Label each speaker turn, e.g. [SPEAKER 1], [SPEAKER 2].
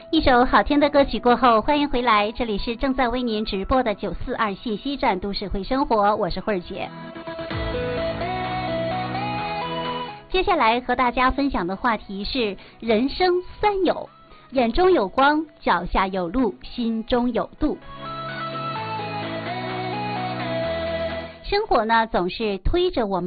[SPEAKER 1] 一首好听的歌曲过后，欢迎回来，这里是正在为您直播的942信息站都市会生活，我是慧儿姐。接下来和大家分享的话题是人生三有：眼中有光，脚下有路，心中有度。生活呢，总是推着我们